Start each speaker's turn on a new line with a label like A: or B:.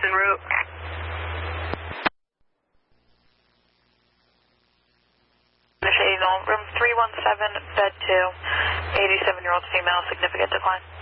A: en route.
B: Room 317, bed 2, 87-year-old female, significant decline.